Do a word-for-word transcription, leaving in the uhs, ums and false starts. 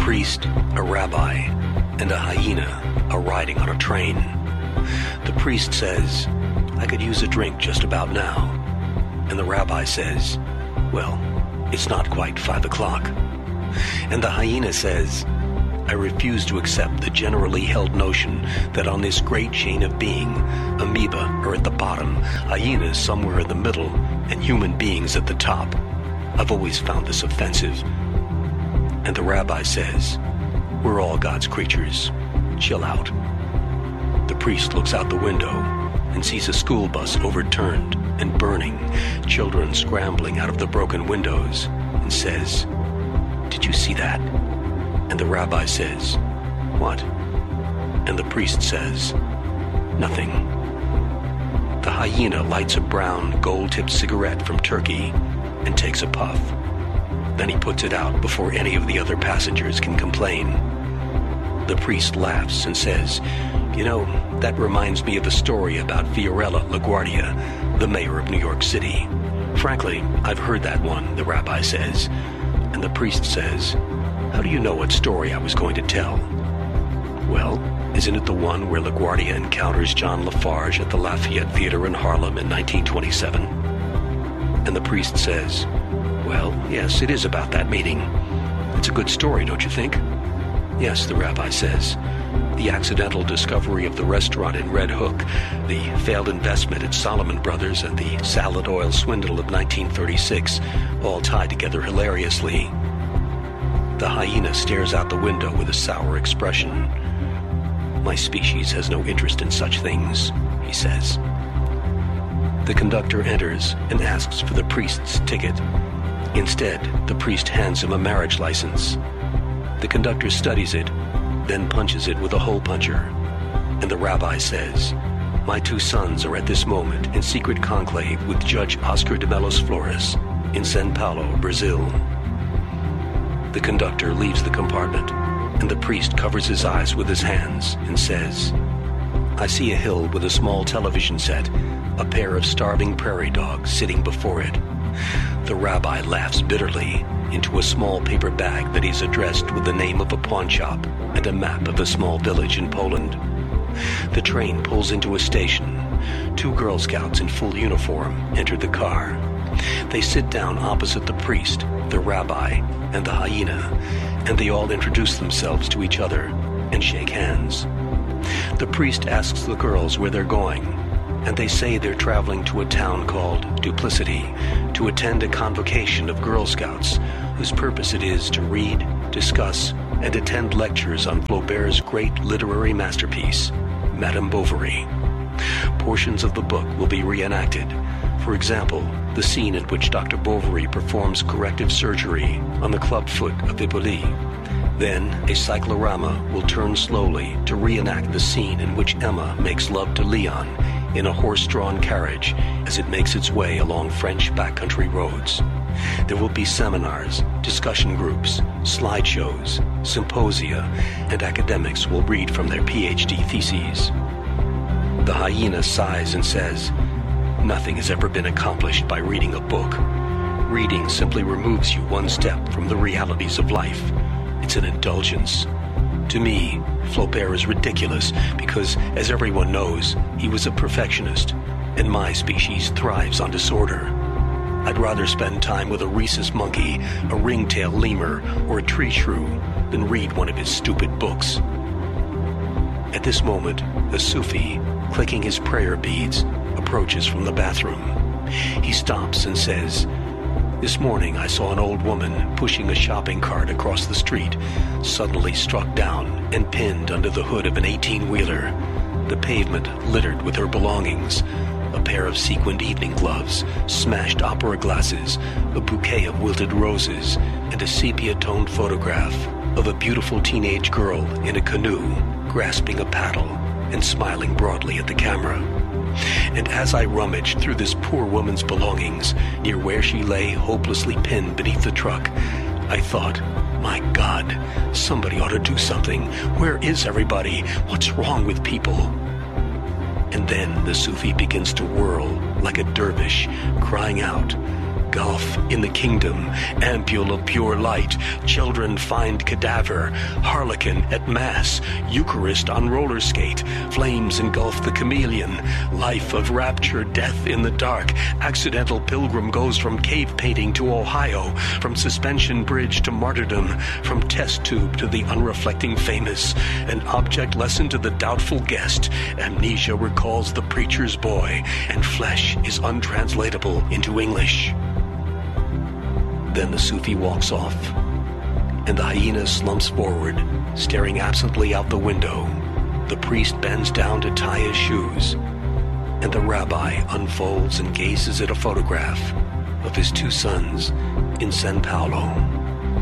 priest, a rabbi, and a hyena are riding on a train. The priest says, "I could use a drink just about now." And the rabbi says, "Well, it's not quite five o'clock." And the hyena says, "I refuse to accept the generally held notion that on this great chain of being, amoeba are at the bottom, hyenas somewhere in the middle, and human beings at the top. I've always found this offensive." And the rabbi says, "We're all God's creatures. Chill out." The priest looks out the window and sees a school bus overturned and burning, children scrambling out of the broken windows, and says, "Did you see that?" And the rabbi says, "What?" And the priest says, "Nothing." The hyena lights a brown, gold-tipped cigarette from Turkey and takes a puff. Then he puts it out before any of the other passengers can complain. The priest laughs and says, "You know, that reminds me of a story about Fiorella LaGuardia, the mayor of New York City." "Frankly, I've heard that one," the rabbi says. And the priest says, "How do you know what story I was going to tell?" "Well, isn't it the one where LaGuardia encounters John Lafarge at the Lafayette Theater in Harlem in nineteen twenty-seven? And the priest says, "Well, yes, it is about that meeting. It's a good story, don't you think?" "Yes," the rabbi says. The accidental discovery of the restaurant in Red Hook, the failed investment at Solomon Brothers, and the salad oil swindle of nineteen thirty-six all tie together hilariously. The hyena stares out the window with a sour expression. "My species has no interest in such things," he says. The conductor enters and asks for the priest's ticket. Instead, the priest hands him a marriage license. The conductor studies it, then punches it with a hole puncher. And the rabbi says, "My two sons are at this moment in secret conclave with Judge Oscar de Mellos Flores in São Paulo, Brazil." The conductor leaves the compartment, and the priest covers his eyes with his hands and says, "I see a hill with a small television set, a pair of starving prairie dogs sitting before it." The rabbi laughs bitterly into a small paper bag that he's addressed with the name of a pawn shop and a map of a small village in Poland. The train pulls into a station. Two Girl Scouts in full uniform enter the car. They sit down opposite the priest, the rabbi, and the hyena, and they all introduce themselves to each other and shake hands. The priest asks the girls where they're going, and they say they're traveling to a town called Duplicity to attend a convocation of Girl Scouts whose purpose it is to read, discuss, and attend lectures on Flaubert's great literary masterpiece, Madame Bovary. Portions of the book will be reenacted. For example, the scene in which Doctor Bovary performs corrective surgery on the clubfoot of Hippolyte. Then a cyclorama will turn slowly to reenact the scene in which Emma makes love to Leon in a horse-drawn carriage as it makes its way along French backcountry roads. There will be seminars, discussion groups, slideshows, symposia, and academics will read from their P H D theses. The hyena sighs and says, "Nothing has ever been accomplished by reading a book. Reading simply removes you one step from the realities of life. It's an indulgence. To me, Flaubert is ridiculous because, as everyone knows, he was a perfectionist, and my species thrives on disorder. I'd rather spend time with a rhesus monkey, a ringtail lemur, or a tree shrew than read one of his stupid books." At this moment, a Sufi, clicking his prayer beads, approaches from the bathroom. He stops and says, "This morning I saw an old woman pushing a shopping cart across the street, suddenly struck down and pinned under the hood of an eighteen-wheeler, the pavement littered with her belongings, a pair of sequined evening gloves, smashed opera glasses, a bouquet of wilted roses, and a sepia-toned photograph of a beautiful teenage girl in a canoe, grasping a paddle and smiling broadly at the camera. And as I rummaged through this poor woman's belongings, near where she lay hopelessly pinned beneath the truck, I thought, my God, somebody ought to do something. Where is everybody? What's wrong with people?" And then the Sufi begins to whirl like a dervish, crying out, Gulf in the kingdom, ampule of pure light, children find cadaver, harlequin at mass, Eucharist on roller skate, flames engulf the chameleon, life of rapture, death in the dark, accidental pilgrim goes from cave painting to Ohio, from suspension bridge to martyrdom, from test tube to the unreflecting famous, an object lesson to the doubtful guest, amnesia recalls the preacher's boy, and flesh is untranslatable into English. Then the Sufi walks off, and the hyena slumps forward, staring absently out the window. The priest bends down to tie his shoes, and the rabbi unfolds and gazes at a photograph of his two sons in San Paulo.